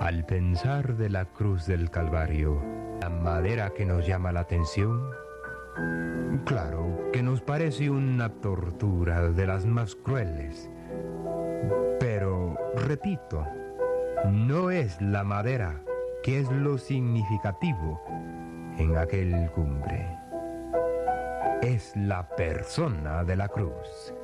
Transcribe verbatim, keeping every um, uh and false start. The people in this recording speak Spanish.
Al pensar de la cruz del Calvario, la madera que nos llama la atención, claro que nos parece una tortura de las más crueles. Pero, repito, no es la madera que es lo significativo en aquel cumbre. Es la persona de la cruz.